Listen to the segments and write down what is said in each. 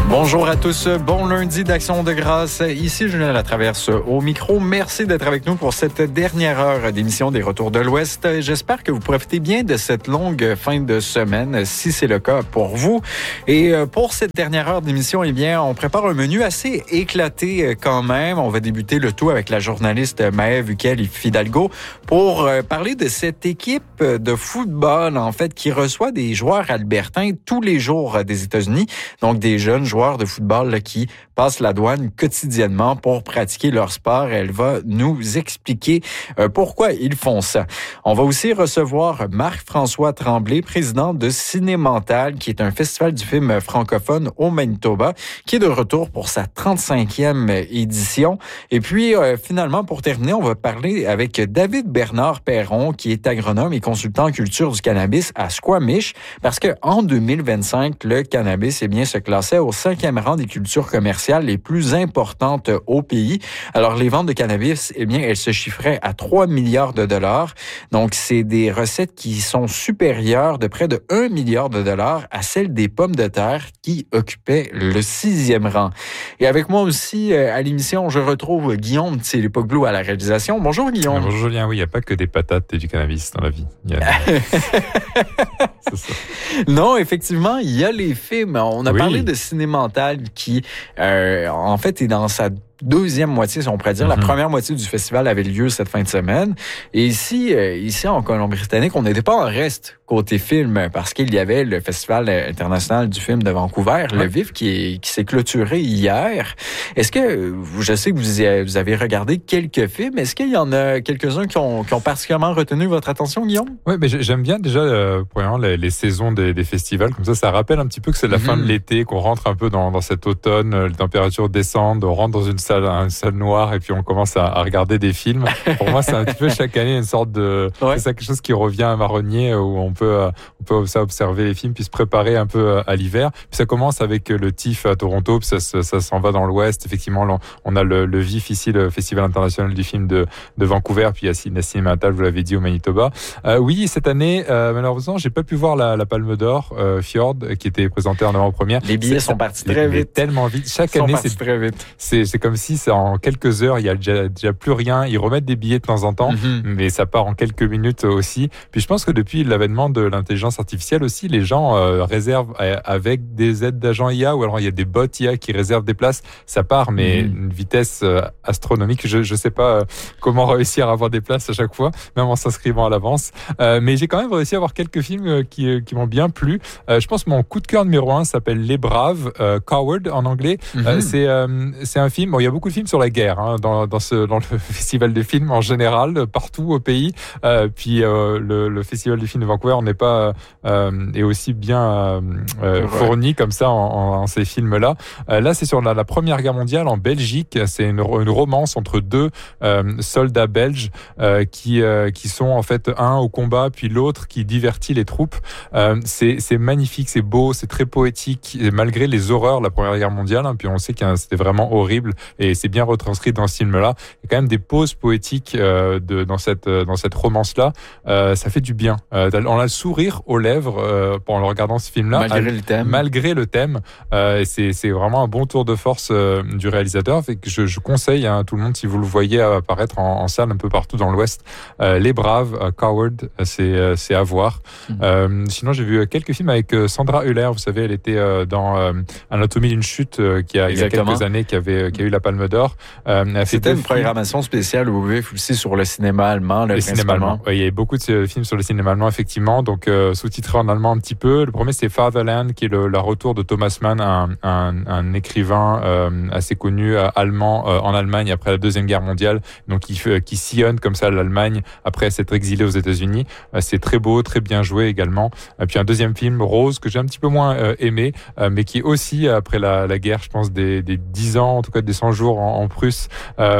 Bonjour à tous, bon lundi d'Action de grâce. Ici Julien Latraverse au micro. Merci d'être avec nous pour cette dernière heure d'émission des Retours de l'Ouest. J'espère que vous profitez bien de cette longue fin de semaine, si c'est le cas pour vous. Et pour cette dernière heure d'émission, eh bien, on prépare un menu assez éclaté quand même. On va débuter le tout avec la journaliste Maëve Hudkel-Fidalgo pour parler de cette équipe de football, en fait, qui reçoit des joueurs albertains tous les jours des États-Unis. Donc, des jeunes joueurs de football là, qui passent la douane quotidiennement pour pratiquer leur sport. Elle va nous expliquer pourquoi ils font ça. On va aussi recevoir Marc-François Tremblay, président de Ciné-Mental, qui est un festival du film francophone au Manitoba, qui est de retour pour sa 35e édition. Et puis, finalement, pour terminer, on va parler avec David Bernard-Perron, qui est agronome et consultant en culture du cannabis à Squamish, parce qu'en 2025, le cannabis eh bien, se classait au 5e rang des cultures commerciales les plus importantes au pays. Alors, les ventes de cannabis, eh bien, elles se chiffraient à 3 milliards de dollars. Donc, c'est des recettes qui sont supérieures de près de 1 milliard de dollars à celles des pommes de terre qui occupaient le 6e rang. Et avec moi aussi, à l'émission, je retrouve Guillaume, c'est l'époque Blue à la réalisation. Bonjour, Guillaume. Bonjour, Julien. Oui, il n'y a pas que des patates et du cannabis dans la vie. C'est ça. Non, effectivement, il y a les films. On a parlé de Ciné-Mental qui, en fait, est dans sa deuxième moitié, si on pourrait dire. La première moitié du festival avait lieu cette fin de semaine. Et ici en Colombie-Britannique, on n'était pas en reste côté film parce qu'il y avait le Festival international du film de Vancouver, le VIF, qui s'est clôturé hier. Est-ce que, je sais que vous avez regardé quelques films, est-ce qu'il y en a quelques-uns qui ont particulièrement retenu votre attention, Guillaume? Oui, mais j'aime bien déjà, premièrement, les saisons des festivals. Comme ça rappelle un petit peu que c'est la fin de l'été, qu'on rentre un peu dans cet automne, les températures descendent, on rentre dans une salle noire et puis on commence à regarder des films. Pour moi, c'est un petit peu chaque année une sorte de... C'est ça, quelque chose qui revient à marronnier où on peut observer les films puis se préparer un peu à l'hiver. Puis ça commence avec le TIFF à Toronto, puis ça s'en va dans l'Ouest. Effectivement, on a le VIF ici, le Festival international du film de Vancouver, puis il y a la Ciné-Mental, vous l'avez dit, au Manitoba. Oui, cette année, malheureusement, j'ai pas pu voir la Palme d'Or, Fjord, qui était présentée en avant-première. Les billets sont partis très vite. Tellement vite. Chaque année, c'est comme si en quelques heures, il y a déjà plus rien. Ils remettent des billets de temps en temps, mais ça part en quelques minutes aussi. Puis je pense que depuis l'avènement de l'intelligence artificielle aussi, les gens réservent avec des aides d'agents IA, ou alors il y a des bots IA qui réservent des places. Ça part, mais une vitesse astronomique. Je sais pas comment réussir à avoir des places à chaque fois, même en s'inscrivant à l'avance. Mais j'ai quand même réussi à voir quelques films qui m'ont bien plu. Je pense que mon coup de cœur numéro 1 s'appelle Les Braves, Coward en anglais. C'est un film. Bon, il y a beaucoup de films sur la guerre dans le festival des films en général, partout au pays. Puis le festival du film de Vancouver n'est pas est aussi bien fourni comme ça en ces films-là. Là, c'est sur la Première Guerre mondiale en Belgique. C'est une romance entre deux soldats belges qui sont en fait un au combat puis l'autre qui divertit les troupes. C'est magnifique, c'est beau, c'est très poétique malgré les horreurs de la Première Guerre mondiale. Puis on sait que c'était vraiment horrible et c'est bien retranscrit dans ce film-là. Il y a quand même des pauses poétiques dans cette romance-là. Ça fait du bien. On a le sourire aux lèvres en regardant ce film-là. Malgré le thème. C'est vraiment un bon tour de force du réalisateur. Fait que je conseille à tout le monde, si vous le voyez apparaître en salle un peu partout dans l'Ouest, Les Braves, Coward, c'est à voir. Sinon, j'ai vu quelques films avec Sandra Hüller. Vous savez, elle était dans Anatomie d'une chute il y a quelques années qui a eu la Palme d'Or. C'était une programmation spéciale au VIF aussi sur le cinéma allemand. Le cinéma allemand. Oui, il y a beaucoup de films sur le cinéma allemand, effectivement. Donc, sous-titré en allemand un petit peu. Le premier, c'est Fatherland, qui est le retour de Thomas Mann, un écrivain assez connu allemand en Allemagne après la Deuxième Guerre mondiale. Donc, qui sillonne comme ça l'Allemagne après s'être exilé aux États-Unis. C'est très beau, très bien joué également. Puis un deuxième film, Rose, que j'ai un petit peu moins aimé, mais qui est aussi après la guerre, je pense, des 10 ans, en tout cas des 100 jours en Prusse,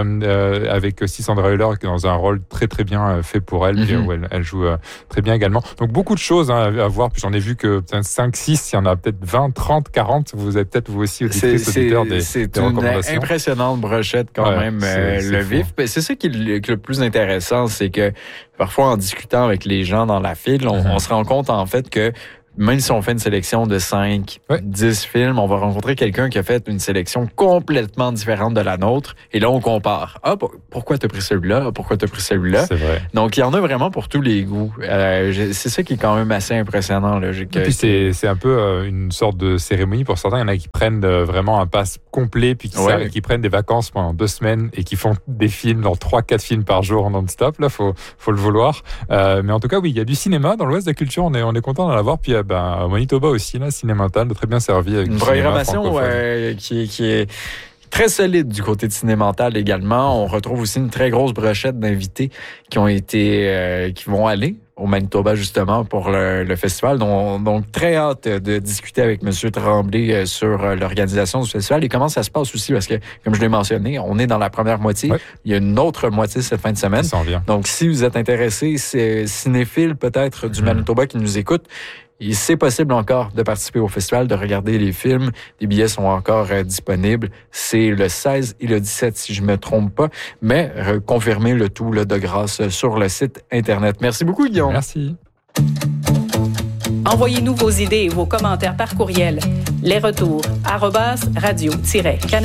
avec aussi Sandra Hüller qui est dans un rôle très très bien fait pour elle, où elle joue très bien également. Donc beaucoup de choses à voir, puis j'en ai vu que 5, 6, il y en a peut-être 20, 30, 40, vous êtes peut-être vous aussi auditrices, auditeurs des recommandations. C'est une impressionnante brochette quand même, le VIF. C'est ça qui est le plus intéressant, c'est que parfois en discutant avec les gens dans la file, on se rend compte en fait que même si on fait une sélection de 5, 10 films, on va rencontrer quelqu'un qui a fait une sélection complètement différente de la nôtre. Et là, on compare. Ah, pourquoi t'as pris celui-là? Pourquoi t'as pris celui-là? C'est vrai. Donc, il y en a vraiment pour tous les goûts. C'est ça qui est quand même assez impressionnant. Là. Et puis, c'est un peu une sorte de cérémonie. Pour certains, il y en a qui prennent vraiment un pass complet, puis qui prennent des vacances pendant 2 semaines et qui font des films, dans 3-4 films par jour non-stop. Là, faut le vouloir. Mais en tout cas, oui, il y a du cinéma dans l'Ouest de la culture. On est content d'en avoir. Puis, au Manitoba aussi, là, Cinémental, très bien servi avec une programmation qui est très solide du côté de Cinémental également. On retrouve aussi une très grosse brochette d'invités qui vont aller au Manitoba, justement, pour le festival. Donc, très hâte de discuter avec M. Tremblay sur l'organisation du festival et comment ça se passe aussi, parce que, comme je l'ai mentionné, on est dans la première moitié. Ouais. Il y a une autre moitié cette fin de semaine. Ça s'en vient. Donc, si vous êtes intéressé, c'est cinéphile peut-être du Manitoba qui nous écoute, c'est possible encore de participer au festival, de regarder les films. Les billets sont encore disponibles. C'est le 16 et le 17, si je me trompe pas. Mais confirmez le tout là, de grâce sur le site Internet. Merci beaucoup, Guillaume. Merci. Envoyez-nous vos idées et vos commentaires par courriel. Les retours @radio-canada.